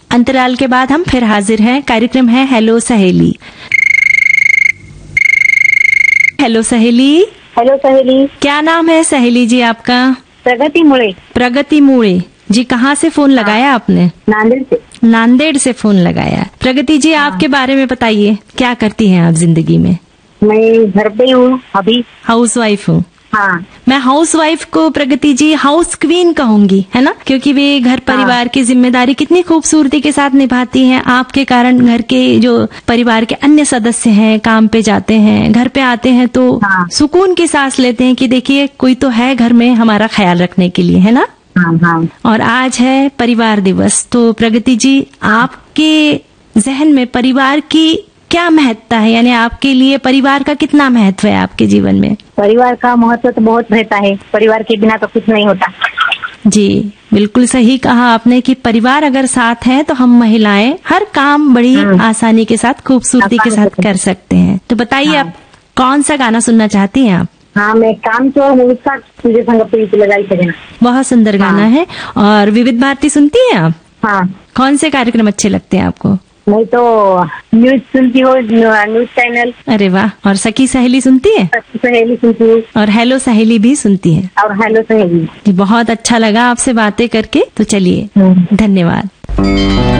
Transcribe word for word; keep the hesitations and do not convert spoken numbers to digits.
अंतराल के बाद हम फिर हाजिर हैं। कार्यक्रम है हेलो सहेली। हेलो सहेली। हेलो सहेली। क्या नाम है सहेली जी आपका? प्रगति मुळे। प्रगति मुळे जी, कहाँ से फोन लगाया आपने? नांदेड़ से। नांदेड़ से फोन लगाया। प्रगति जी, आपके बारे में बताइए, क्या करती हैं आप जिंदगी में? मैं घर पे हूँ अभी। हाउस वाइफ हूँ। हाँ। मैं हाउस वाइफ को प्रगति जी हाउस क्वीन कहूंगी, है ना, क्योंकि वे घर परिवार की जिम्मेदारी कितनी खूबसूरती के साथ निभाती हैं। आपके कारण घर के जो परिवार के अन्य सदस्य हैं काम पे जाते हैं, घर पे आते हैं तो हाँ। सुकून की सांस लेते हैं कि देखिए कोई तो है घर में हमारा ख्याल रखने के लिए, है ना। हाँ हाँ। और आज है परिवार दिवस, तो प्रगति जी आपके जहन में परिवार की क्या महत्ता है, यानी आपके लिए परिवार का कितना महत्व है आपके जीवन में? परिवार का महत्व तो बहुत रहता है, परिवार के बिना तो कुछ नहीं होता। जी बिल्कुल सही कहा आपने कि परिवार अगर साथ है तो हम महिलाएं हर काम बड़ी आसानी के साथ खूबसूरती के साथ कर सकते हैं। तो बताइए आप कौन सा गाना सुनना चाहती हैं आप? हाँ, मैं काम चोर मूवी का तुझे संग प्रीत लगाई सजना। बहुत सुंदर गाना है। और विविध भारती सुनती हैं आप? हाँ। कौन से कार्यक्रम अच्छे लगते हैं आपको? मैं तो न्यूज सुनती हूँ, न्यूज चैनल। अरे वाह। और सखी सहेली सुनती है? सहेली सुनती हूँ। और हेलो सहेली भी सुनती है? और हेलो सहेली। बहुत अच्छा लगा आपसे बातें करके। तो चलिए, धन्यवाद।